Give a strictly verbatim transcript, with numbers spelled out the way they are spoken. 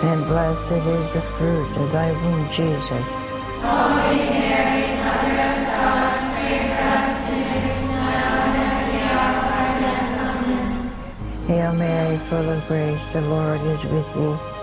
and blessed is the fruit of thy womb, Jesus. Holy Mary, Mother of God, pray for us sinners, now and at the hour of our death. Amen. Hail Mary, full of grace, the Lord is with thee.